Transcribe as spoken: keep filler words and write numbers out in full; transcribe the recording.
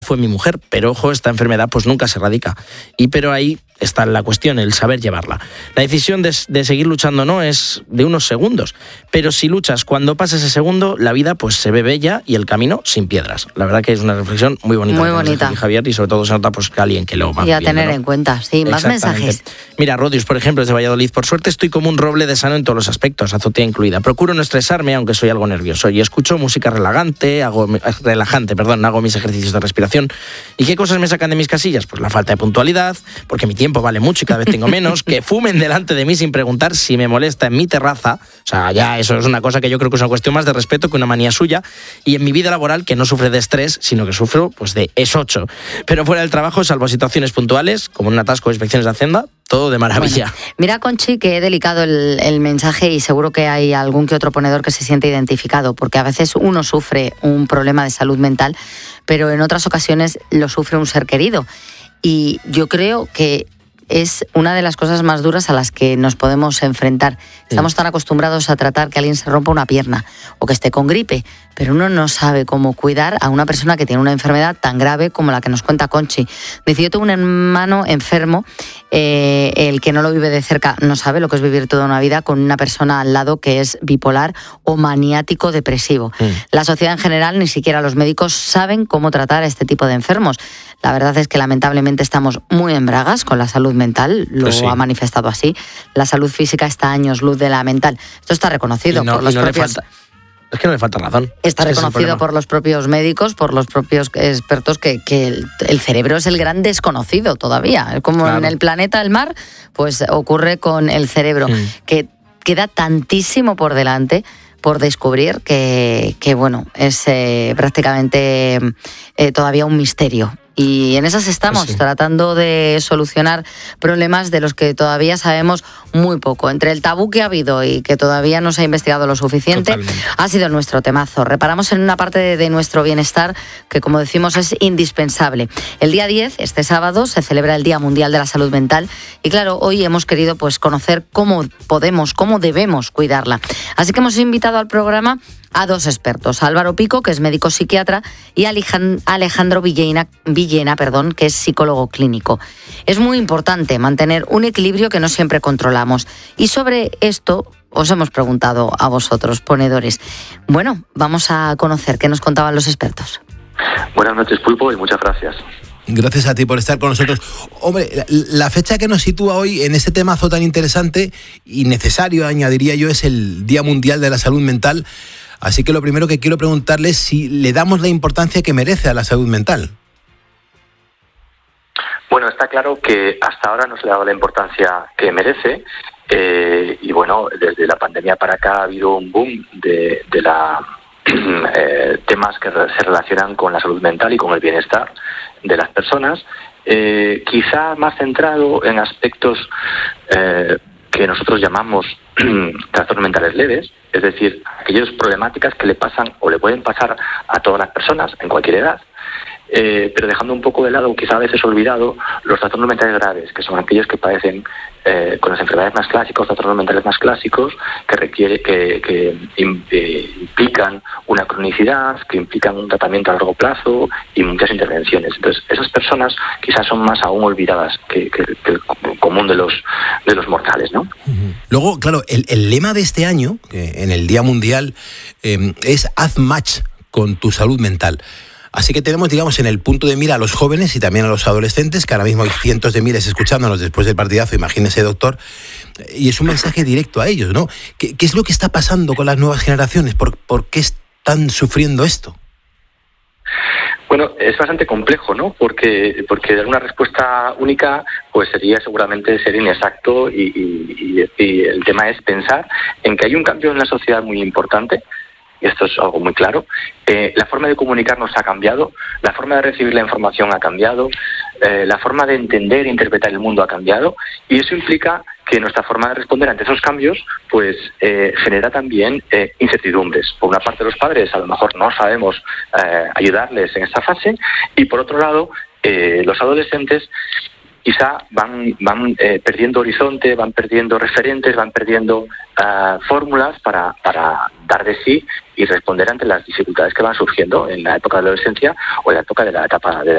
fue mi mujer, pero ojo, esta enfermedad pues nunca se erradica. Y pero ahí está la cuestión, el saber llevarla. La decisión de, de seguir luchando no es de unos segundos, pero si luchas cuando pasa ese segundo, la vida pues se ve bella y el camino sin piedras. La verdad que es una reflexión muy bonita. Muy bonita. Aquí, Javier, y sobre todo se nota pues que alguien que lo va Y a viendo, tener ¿no? en cuenta, sí, más mensajes. Mira, Rodius, por ejemplo, es de Valladolid. Por suerte estoy como un roble de sano en todos los aspectos, azotea incluida. Procuro no estresarme, aunque soy algo nervioso, y escucho música relajante, hago, relajante, perdón, hago mis ejercicios de respiración. ¿Y qué cosas me sacan de mis casillas? Pues la falta de puntualidad, porque mi tiempo vale mucho y cada vez tengo menos, que fumen delante de mí sin preguntar si me molesta en mi terraza, o sea, ya eso es una cosa que yo creo que es una cuestión más de respeto que una manía suya, y en mi vida laboral, que no sufre de estrés, sino que sufro pues de eso ocho. Pero fuera del trabajo, salvo situaciones puntuales, como un atasco de inspecciones de Hacienda, todo de maravilla. Bueno, mira, Conchi, que he delicado el, el mensaje y seguro que hay algún que otro ponedor que se siente identificado, porque a veces uno sufre un problema de salud mental, pero en otras ocasiones lo sufre un ser querido. Y yo creo que es una de las cosas más duras a las que nos podemos enfrentar. Estamos tan acostumbrados a tratar que alguien se rompa una pierna o que esté con gripe, pero uno no sabe cómo cuidar a una persona que tiene una enfermedad tan grave como la que nos cuenta Conchi. Dice, yo tengo un hermano enfermo, eh, el que no lo vive de cerca no sabe lo que es vivir toda una vida con una persona al lado que es bipolar o maniático depresivo. Mm. La sociedad en general, ni siquiera los médicos saben cómo tratar a este tipo de enfermos. La verdad es que lamentablemente estamos muy en bragas con la salud mental, lo pues sí. ha manifestado así. La salud física está a años luz de la mental. Esto está reconocido no, por los no propios... Falta, es que no le falta razón. Está es reconocido por los propios médicos, por los propios expertos, que, que el, el cerebro es el gran desconocido todavía. Como claro. en el planeta, el mar, pues ocurre con el cerebro, mm. que queda tantísimo por delante por descubrir que, que bueno, es eh, prácticamente eh, todavía un misterio. Y en esas estamos, pues sí. tratando de solucionar problemas de los que todavía sabemos muy poco. Entre el tabú que ha habido y que todavía no se ha investigado lo suficiente, Totalmente. ha sido nuestro temazo. Reparamos en una parte de, de nuestro bienestar que, como decimos, es indispensable. El día diez, este sábado, se celebra el Día Mundial de la Salud Mental. Y claro, hoy hemos querido pues conocer cómo podemos, cómo debemos cuidarla. Así que hemos invitado al programa a dos expertos, Álvaro Pico, que es médico psiquiatra, y Alejandro Villena, Villena, perdón, que es psicólogo clínico. Es muy importante mantener un equilibrio que no siempre controlamos. Y sobre esto os hemos preguntado a vosotros, ponedores. Bueno, vamos a conocer qué nos contaban los expertos. Buenas noches, Pulpo, y muchas gracias. Gracias a ti por estar con nosotros. Hombre, la, la fecha que nos sitúa hoy en este temazo tan interesante y necesario, añadiría yo, es el Día Mundial de la Salud Mental. Así que lo primero que quiero preguntarle es si le damos la importancia que merece a la salud mental. Bueno, está claro que hasta ahora no se le ha dado la importancia que merece. Eh, y bueno, desde la pandemia para acá ha habido un boom de, de la, eh, temas que se relacionan con la salud mental y con el bienestar de las personas. Eh, quizá más centrado en aspectos eh, que nosotros llamamos trastornos mentales leves, es decir, aquellas problemáticas que le pasan o le pueden pasar a todas las personas en cualquier edad, eh, pero dejando un poco de lado, quizá a veces olvidado, los trastornos mentales graves, que son aquellos que padecen eh, con las enfermedades más clásicas, trastornos mentales más clásicos, que requiere que, que eh, implican una cronicidad, que implican un tratamiento a largo plazo y muchas intervenciones. Entonces, esas personas quizás son más aún olvidadas que, que, que el común de los de los mortales, ¿no? Luego, claro, el, el lema de este año, eh, en el Día Mundial, eh, es haz match con tu salud mental. Así que tenemos, digamos, en el punto de mira a los jóvenes y también a los adolescentes, que ahora mismo hay cientos de miles escuchándonos después del partidazo, imagínese, doctor, y es un mensaje directo a ellos, ¿no? ¿Qué, qué es lo que está pasando con las nuevas generaciones? ¿Por, por qué están sufriendo esto? Bueno, es bastante complejo, ¿no? Porque porque dar una respuesta única pues sería seguramente ser inexacto y, y, y, y el tema es pensar en que hay un cambio en la sociedad muy importante. Y esto es algo muy claro. Eh, la forma de comunicarnos ha cambiado, la forma de recibir la información ha cambiado, eh, la forma de entender e interpretar el mundo ha cambiado, y eso implica que nuestra forma de responder ante esos cambios pues eh, genera también eh, incertidumbres. Por una parte, los padres a lo mejor no sabemos eh, ayudarles en esta fase, y por otro lado, eh, los adolescentes quizá van van eh, perdiendo horizonte, van perdiendo referentes, van perdiendo uh, fórmulas para, para dar de sí y responder ante las dificultades que van surgiendo en la época de la adolescencia o en la época de la etapa de